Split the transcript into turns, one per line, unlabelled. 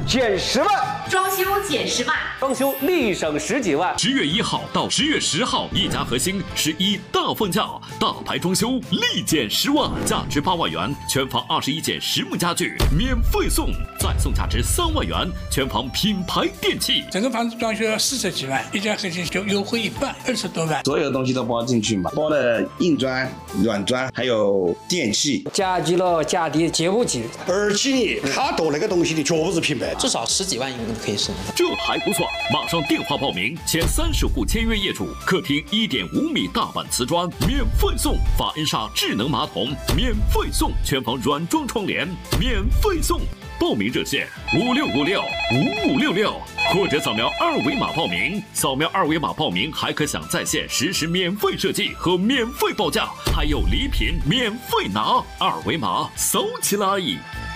减10万，
装修减10万，
装修立省10几万。
10月1号到10月10号，一家核心11大放价，大牌装修立减10万，价值8万元，全房21件实木家具免费送，再送价值3万元，全房品牌电器。
整个房子装修要40几万，一家核心就优惠一半，20多万。
所有东西都包进去嘛，包了硬砖、软砖，还有电器，
家具了家电节不起。
而且他做那个东西的绝不是品牌，
至少10几万应该可以省。
这还不错，马上电话报名，前30户签约业主，客厅1.5米大板瓷砖免费送，法恩莎智能马桶免费送，全房软装窗帘免费送。报名热线56565566，或者扫描2维码报名。扫描2维码报名还可享在线实时免费设计和免费报价，还有礼品免费拿。2维码扫起来。